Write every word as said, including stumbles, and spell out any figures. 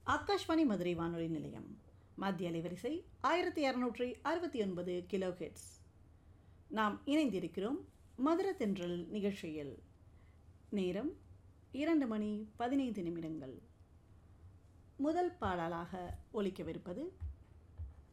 ஆகாஷ்வாணி மதுரை வானொலி நிலையம். மத்திய அலைவரிசை ஆயிரத்தி இரநூற்றி அறுபத்தி ஒன்பது கிலோ ஹெட்ஸ். நாம் இணைந்திருக்கிறோம் மதுர தென்றல் நிகழ்ச்சியில். நேரம் இரண்டு மணி பதினைந்து நிமிடங்கள். முதல் பாடலாக ஒலிக்கவிருப்பது